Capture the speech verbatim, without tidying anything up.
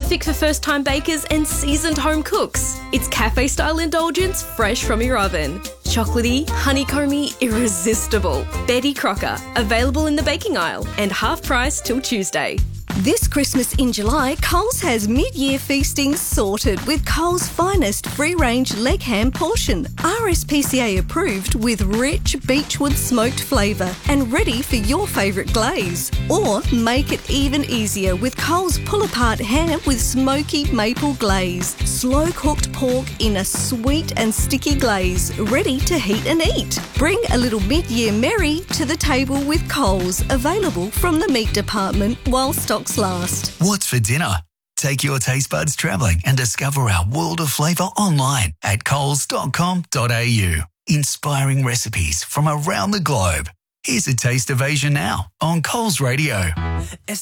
perfect for first-time bakers and seasoned home cooks. It's cafe-style indulgence fresh from your oven. Chocolatey, honeycomby, irresistible. Betty Crocker, available in the baking aisle and half price till Tuesday. This Christmas in July, Coles has mid-year feasting sorted with Coles' finest free-range leg ham portion, R S P C A approved with rich beechwood smoked flavour and ready for your favourite glaze. Or make it even easier with Coles pull-apart ham with smoky maple glaze. Slow-cooked pork in a sweet and sticky glaze, ready to heat and eat. Bring a little mid-year merry to the table with Coles, available from the meat department while stocks last. What's for dinner? Take your taste buds travelling and discover our world of flavour online at coles dot com dot a u. Inspiring recipes from around the globe. Here's a taste of Asia now on Coles Radio.